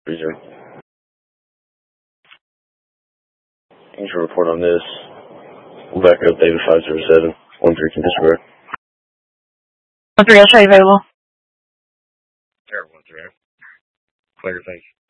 30. Thanks for report on this. We'll back up David 507, 13 can disregard. 13, I'll show you available. Terrible, 13. Clear, thanks.